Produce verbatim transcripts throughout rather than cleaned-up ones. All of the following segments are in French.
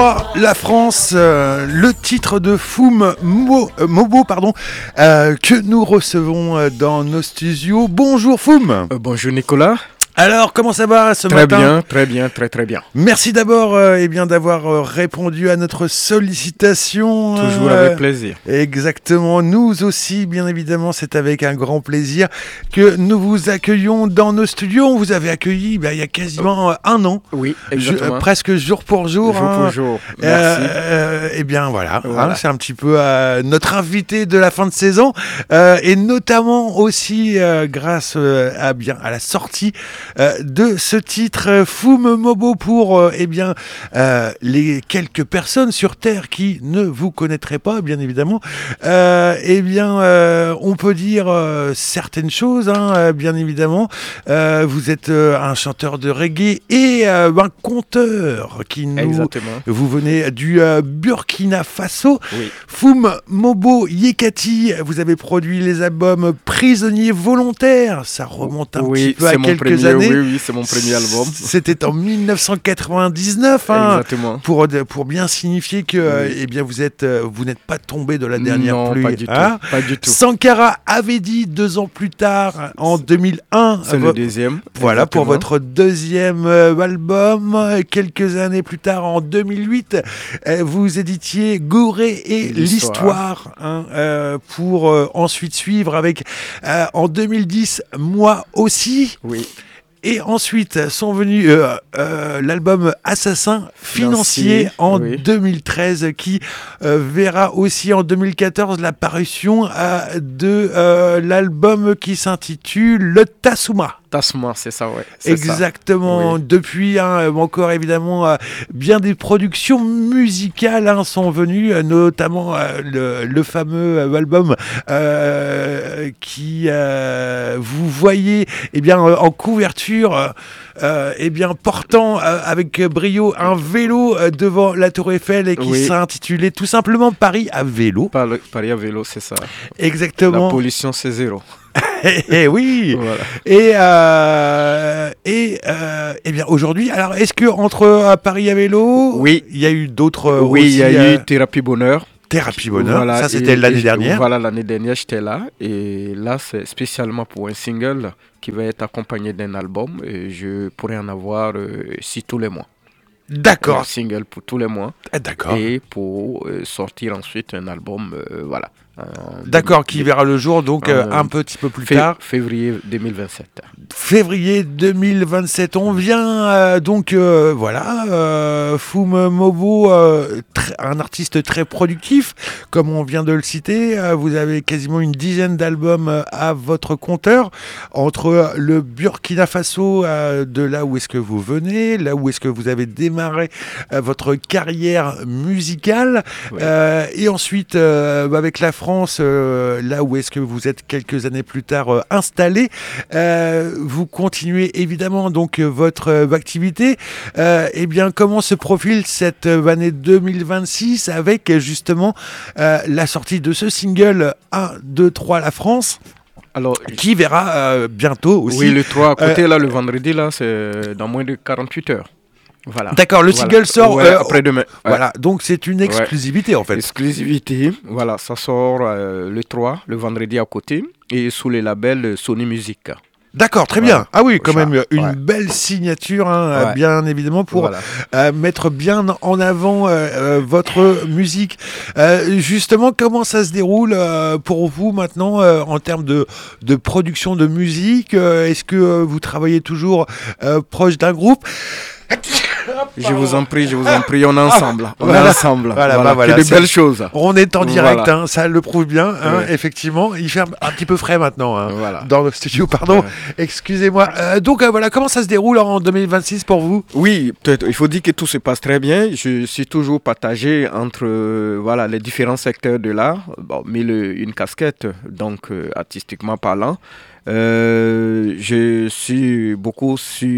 La France, euh, le titre de Foum Mo, euh, Mobo, pardon, euh, que nous recevons euh, dans nos studios. Bonjour Foum. Euh, bonjour Nicolas. Alors, comment ça va ce très matin ? Très bien, très bien, très très bien. Merci d'abord euh, eh bien, d'avoir euh, répondu à notre sollicitation. Toujours euh, avec plaisir. Exactement, nous aussi, bien évidemment, c'est avec un grand plaisir que nous vous accueillons dans nos studios. On vous avait accueilli ben, il y a quasiment euh, un an. Oui, exactement. Je, euh, presque jour pour jour. Jour hein. pour jour, merci. Euh, euh, eh bien voilà, voilà. Hein, c'est un petit peu euh, notre invité de la fin de saison euh, et notamment aussi euh, grâce euh, à, bien, à la sortie euh, de ce titre Foum Mobo pour euh, eh bien, euh, les quelques personnes sur Terre qui ne vous connaîtraient pas, bien évidemment. Euh, eh bien, euh, on peut dire euh, certaines choses, hein, bien évidemment. Euh, vous êtes euh, un chanteur de reggae et euh, un conteur qui nous... Exactement. Vous venez du euh, Burkina Faso. Oui. Foum Mobo Yekati, vous avez produit les albums Prisonniers volontaires. Ça remonte un oui, petit peu à quelques premier, années. Oui, oui, c'est mon premier album. C'était en dix-neuf cent quatre-vingt-dix-neuf. Hein, Exactement. Pour, pour bien signifier que oui. eh bien, vous, êtes, vous n'êtes pas tombé de la dernière non, pluie. Pas du, hein tout, pas du tout. Sankara avait dit deux ans plus tard, en deux mille un. C'est le deuxième. Voilà, exactement. pour votre deuxième euh, album. Quelques années plus tard, en deux mille huit, euh, vous éditiez Gorée et l'histoire, l'histoire hein, euh, pour euh, ensuite suivre avec, euh, en deux mille dix, Moi aussi. Oui. Et ensuite sont venus euh, euh, l'album Assassin financier, financier en oui. deux mille treize qui euh, verra aussi en deux mille quatorze la parution euh, de euh, l'album qui s'intitule Le Tassouma. Tassouma, c'est ça, ouais. C'est Exactement. Ça. Oui. Depuis, hein, encore évidemment, euh, bien des productions musicales hein, sont venues, euh, notamment euh, le, le fameux euh, album euh, qui, euh, vous voyez, eh bien, euh, en couverture, euh, eh bien, portant euh, avec brio un vélo euh, devant la Tour Eiffel et qui oui. s'intitulait tout simplement Paris à vélo. Paris à vélo, c'est ça. Exactement. La pollution, c'est zéro. et, et oui. Voilà. Et euh, et euh, eh bien aujourd'hui, alors est-ce que entre euh, Paris à vélo, oui, il y a eu d'autres. Euh, oui, il y a euh, eu Thérapie Bonheur. Thérapie Bonheur. Voilà, ça c'était l'année et, dernière. Voilà, l'année dernière j'étais là et là c'est spécialement pour un single qui va être accompagné d'un album et je pourrais en avoir euh, six tous les mois. D'accord. Un single pour tous les mois. Ah, d'accord. Et pour euh, sortir ensuite un album, euh, voilà. Euh, D'accord, qui verra le jour donc euh, un petit peu plus fév- tard. Février deux mille vingt-sept. Février deux mille vingt-sept. On vient euh, donc, euh, voilà, euh, Foum Mobo, euh, tr- un artiste très productif, comme on vient de le citer. Euh, vous avez quasiment une dizaine d'albums euh, à votre compteur, entre le Burkina Faso, euh, de là où est-ce que vous venez, là où est-ce que vous avez démarré euh, votre carrière musicale, oui. euh, et ensuite euh, avec la France, euh, là où est-ce que vous êtes quelques années plus tard euh, installé. Euh, vous continuez évidemment donc euh, votre euh, activité. Euh, eh bien, comment se profile cette euh, année deux mille vingt-six avec justement euh, la sortie de ce single un, deux, trois La France? Alors, qui verra euh, bientôt aussi. Oui, le trois à côté, euh, là, le vendredi, là, c'est dans moins de quarante-huit heures. Voilà. D'accord, le voilà. single sort ouais, euh, après-demain. Ouais. Voilà, donc c'est une exclusivité ouais. en fait. Exclusivité, voilà, ça sort euh, le trois, le vendredi à côté, et sous les labels Sony Music. D'accord, très bien. Voilà. Ah oui, quand même une ouais. belle signature, hein, ouais. bien évidemment, pour voilà. euh, mettre bien en avant euh, euh, votre musique. Euh, justement, comment ça se déroule euh, pour vous maintenant euh, en termes de, de production de musique? euh, Est-ce que euh, vous travaillez toujours euh, proche d'un groupe? Je vous en prie, je vous en prie, on est ensemble. On voilà. est ensemble. Voilà, voilà. Bah voilà, que de belles choses. On est en direct, voilà. hein, ça le prouve bien, hein, ouais. effectivement. Il fait un petit peu frais maintenant, hein, voilà. dans le studio, pardon. Ouais. Excusez-moi. Euh, donc euh, voilà, comment ça se déroule en deux mille vingt-six pour vous? Oui, peut-être. Il faut dire que tout se passe très bien. Je suis toujours partagé entre euh, voilà, les différents secteurs de l'art. Bon, mille une casquette, donc euh, artistiquement parlant. Euh, je suis beaucoup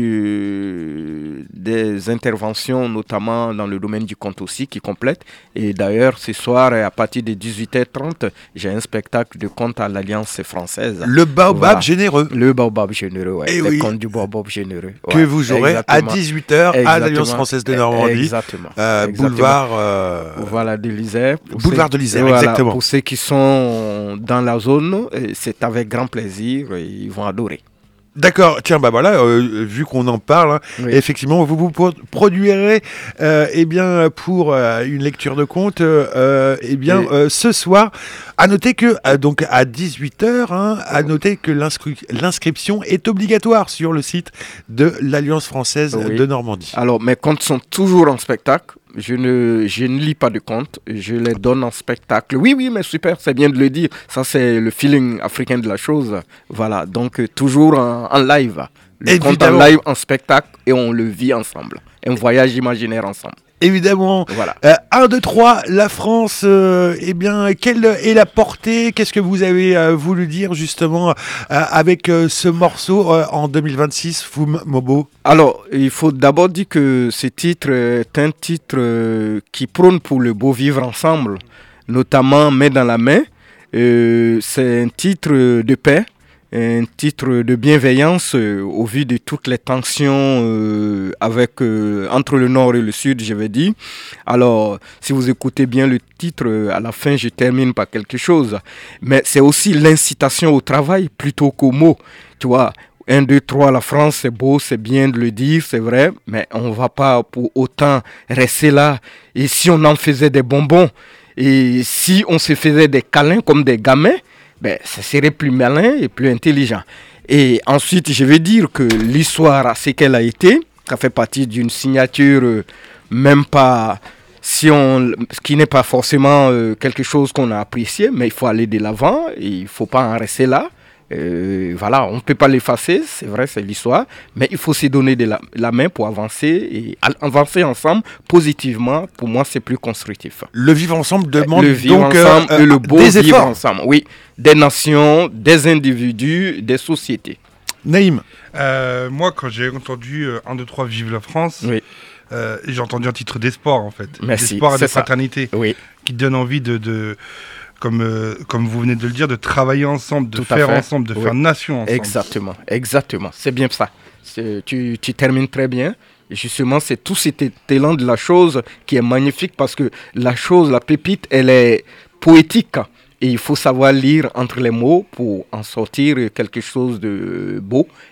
sur des interventions, notamment dans le domaine du conte aussi, qui complète. Et d'ailleurs, ce soir, à partir de dix-huit heures trente, j'ai un spectacle de conte à l'Alliance française. Le Baobab voilà. généreux. Le Baobab généreux, oui. Le oui. conte du Baobab généreux. Que ouais. vous jouerez exactement. À dix-huit heures à l'Alliance française de Normandie. Exactement. Euh, exactement. Boulevard... Euh... Voilà, de l'Isère. Boulevard ceux... de l'Isère, voilà, exactement. Pour ceux qui sont dans la zone, c'est avec grand plaisir. Ils vont adorer. D'accord, tiens, bah voilà, euh, vu qu'on en parle, hein, oui. effectivement, vous vous produirez, euh, eh bien, pour euh, une lecture de conte, euh, eh bien, oui. euh, ce soir. À noter que, euh, donc, à dix-huit heures, hein, à noter que l'inscri- l'inscription est obligatoire sur le site de l'Alliance française oui. de Normandie. Alors, mes contes sont toujours en spectacle. Je ne, je ne lis pas de contes, je les donne en spectacle. Oui, oui, mais super, c'est bien de le dire. Ça, c'est le feeling africain de la chose. Voilà, donc euh, toujours en, en live. Le conte en live, en spectacle, et on le vit ensemble. Un voyage imaginaire ensemble. Évidemment. Voilà. Euh, un, deux, trois, la France, euh, eh bien, quelle est la portée? Qu'est-ce que vous avez euh, voulu dire justement euh, avec euh, ce morceau euh, en deux mille vingt-six, Foum Mobo? Alors, il faut d'abord dire que ce titre est un titre euh, qui prône pour le beau vivre ensemble, notamment main dans la main. Euh, c'est un titre de paix. Un titre de bienveillance euh, au vu de toutes les tensions euh, avec, euh, entre le nord et le sud, je vais dire. Alors, si vous écoutez bien le titre, euh, à la fin, je termine par quelque chose. Mais c'est aussi l'incitation au travail plutôt qu'aux mots. Tu vois, un, deux, trois, la France, c'est beau, c'est bien de le dire, c'est vrai, mais on ne va pas pour autant rester là. Et si on en faisait des bonbons, et si on se faisait des câlins comme des gamins, ben, ça serait plus malin et plus intelligent. Et ensuite, je vais dire que l'histoire, ce qu'elle a été, ça fait partie d'une signature, euh, même pas, si on, ce qui n'est pas forcément euh, quelque chose qu'on a apprécié, mais il faut aller de l'avant et il ne faut pas en rester là. Euh, voilà, on ne peut pas l'effacer, c'est vrai, c'est l'histoire, mais il faut se donner de la, la main pour avancer et avancer ensemble positivement. Pour moi, c'est plus constructif. Le vivre ensemble demande le vivre donc ensemble euh, et le beau des vivre efforts. ensemble. Oui, des nations, des individus, des sociétés. Naïm. Euh, moi, quand j'ai entendu euh, un, deux, trois, Vive la France, oui. euh, j'ai entendu un titre d'espoir en fait. Merci. D'espoir et de ça. fraternité, oui. qui donne envie de... de... Comme, euh, comme vous venez de le dire, de travailler ensemble, de Tout faire ensemble, de oui. faire nation ensemble. Exactement, exactement. C'est bien ça. C'est, tu, tu termines très bien. Et justement, c'est tout cet élan de la chose qui est magnifique parce que la chose, la pépite, elle est poétique. Et il faut savoir lire entre les mots pour en sortir quelque chose de beau